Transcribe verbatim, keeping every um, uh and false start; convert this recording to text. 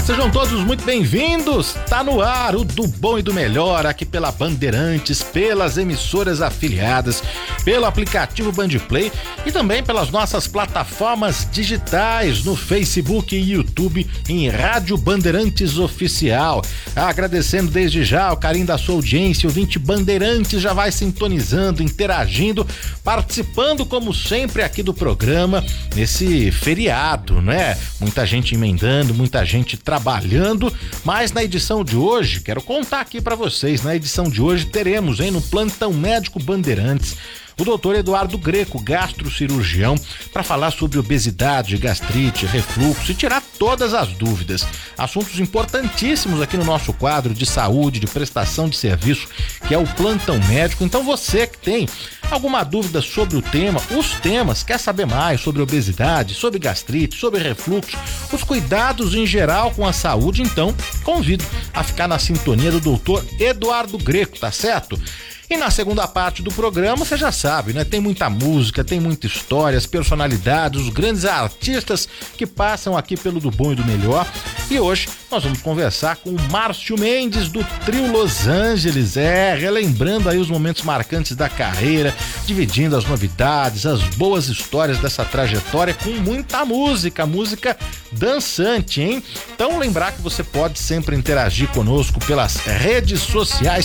sejam todos muito bem-vindos. Tá no ar o do bom e do melhor aqui pela Bandeirantes, pelas emissoras afiliadas, pelo aplicativo Bandplay e também pelas nossas plataformas digitais no Facebook e YouTube em Rádio Bandeirantes Oficial. Agradecendo desde já o carinho da sua audiência, o ouvinte Bandeirantes já vai sintonizando, interagindo, participando como sempre aqui do programa nesse feriado, né? Muita gente emendando, muita gente trabalhando, mas na edição de hoje, quero contar aqui para vocês, na edição de hoje teremos, hein, no Plantão Médico Bandeirantes, o doutor Eduardo Greco, gastrocirurgião, para falar sobre obesidade, gastrite, refluxo e tirar todas as dúvidas. Assuntos importantíssimos aqui no nosso quadro de saúde, de prestação de serviço, que é o Plantão Médico. Então você que tem alguma dúvida sobre o tema, os temas, quer saber mais sobre obesidade, sobre gastrite, sobre refluxo, os cuidados em geral com a saúde, então convido a ficar na sintonia do doutor Eduardo Greco, tá certo? E na segunda parte do programa, você já sabe, né? Tem muita música, tem muita história, as personalidades, os grandes artistas que passam aqui pelo Do Bom e do Melhor. E hoje nós vamos conversar com o Márcio Mendes do Trio Los Angeles, é, relembrando aí os momentos marcantes da carreira, dividindo as novidades, as boas histórias dessa trajetória com muita música, música dançante, hein? Então lembrar que você pode sempre interagir conosco pelas redes sociais,